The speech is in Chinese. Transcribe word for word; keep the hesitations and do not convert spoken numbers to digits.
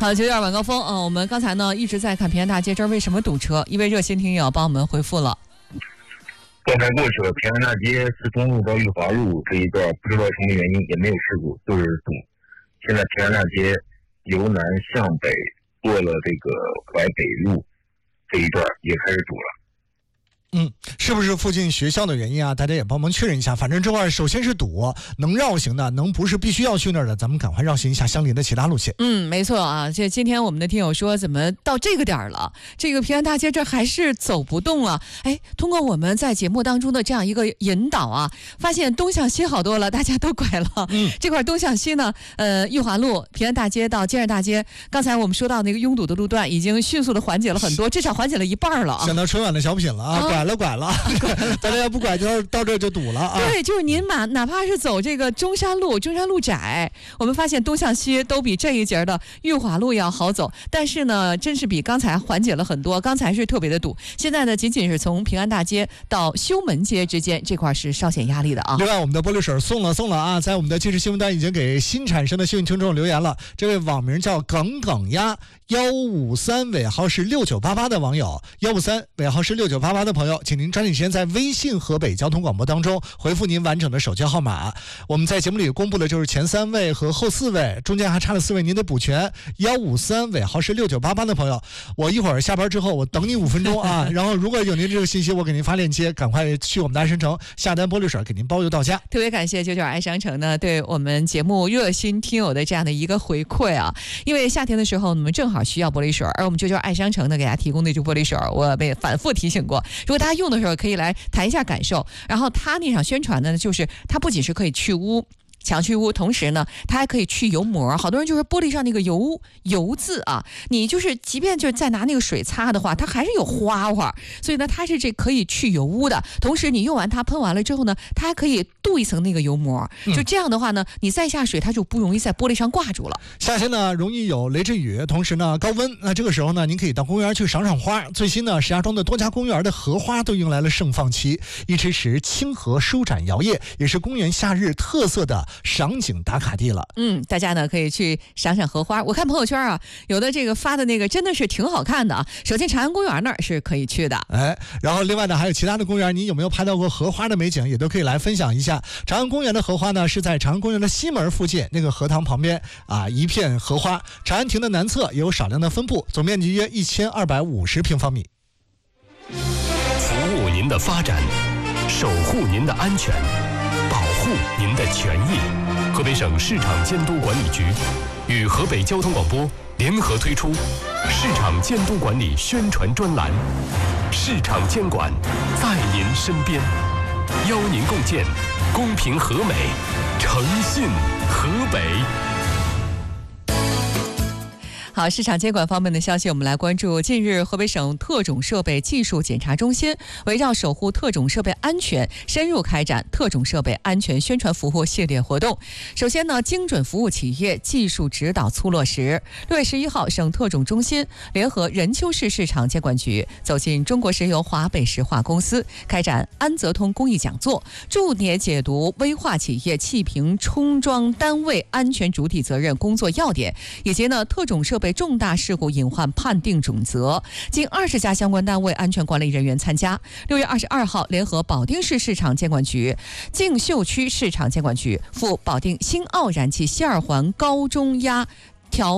好，九点晚高峰，嗯，我们刚才呢一直在看平安大街这儿为什么堵车，一位热心听友帮我们回复了。 刚才过去了平安大街四通路到裕华路这一段，不知道什么原因也没有事故，就是堵。现在平安大街由南向北过了这个淮北路这一段也开始堵了。 嗯，是不是附近学校的原因啊？大家也帮忙确认一下。反正这块首先是堵，能绕行的，能不是必须要去那儿的，咱们赶快绕行一下相邻的其他路线。 嗯，没错啊。这今天我们的听友说，怎么到这个点儿了，这个平安大街这还是走不动了？哎，通过我们在节目当中的这样一个引导啊，发现东向西好多了，大家都拐了。嗯，这块东向西呢，呃，裕华路、平安大街到建设大街，刚才我们说到那个拥堵的路段，已经迅速的缓解了很多，至少缓解了一半了啊。 想到春晚的小品了啊。啊拐了拐了，大家要不拐就到这就堵了啊！ 对，就是您哪哪怕是走这个中山路，中山路窄，我们发现东向西都比这一节的裕华路要好走，但是呢，真是比刚才缓解了很多。刚才是特别的堵，现在呢，仅仅是从平安大街到修门街之间这块是稍显压力的啊。 另外，我们的玻璃水送了送了啊，在我们的即时新闻单已经给新产生的幸运听众留言了。这位网名叫耿耿鸭幺五三尾号是六九八八的网友，幺五三尾号是六九八八的朋友，请您抓紧时间在微信河北交通广播当中回复您完整的手机号码。我们在节目里公布的就是前三位和后四位，中间还差了四位，您得补全。幺五三尾号是六九八八的朋友，我一会儿下班之后我等你五分钟啊，然后如果有您这个信息，我给您发链接，赶快去我们的爱商城下单玻璃水，给您包邮到家。 特别感谢九九爱商城呢对我们节目热心听友的这样的一个回馈啊，因为夏天的时候你们正好需要玻璃水，而我们九九爱商城呢给大家提供的这玻璃水，我被反复提醒过，如果大家用的时候可以来谈一下感受。然后他那场宣传呢，就是它不仅是可以去污。强去污，同时呢，它还可以去油膜。好多人就是玻璃上那个油油渍啊，你就是即便就是再拿那个水擦的话，它还是有花花。所以呢，它是这可以去油污的。同时，你用完它喷完了之后呢，它还可以镀一层那个油膜。就这样的话呢，你再下水，它就不容易在玻璃上挂住了。 夏天呢，容易有雷阵雨，同时呢，高温。那这个时候呢，您可以到公园去赏赏花。最新呢，石家庄的多家公园的荷花都迎来了盛放期。一池池清荷舒展摇曳，也是公园夏日特色的赏景打卡地了。 嗯，大家呢可以去赏赏荷花。我看朋友圈啊，有的这个发的那个真的是挺好看的啊。首先长安公园那儿是可以去的， 哎，然后另外呢还有其他的公园，你有没有拍到过荷花的美景，也都可以来分享一下。长安公园的荷花呢是在长安公园的西门附近那个荷塘旁边啊，一片荷花。长安亭的南侧也有少量的分布，总面积约一千二百五十平方米。 服务您的发展，守护您的安全，保护您的权益。河北省市场监督管理局与河北交通广播联合推出市场监督管理宣传专栏，市场监管在您身边，邀您共建公平和美，诚信河北。 好，市场监管方面的消息，我们来关注。近日，河北省特种设备技术检查中心围绕守护特种设备安全，深入开展特种设备安全宣传服务系列活动。首先呢，精准服务企业技术指导粗落实。六月十一号，省特种中心联合任丘市市场监管局走进中国石油华北石化公司，开展安泽通公益讲座，重点解读危化企业气瓶充装单位安全主体责任工作要点，以及呢特种设备重大事故隐患判定准则。近二十家相关单位安全管理人员参加。六月二十二号，联合保定市市场监管局、靖秀区市场监管局赴保定新奥燃气西二环高中压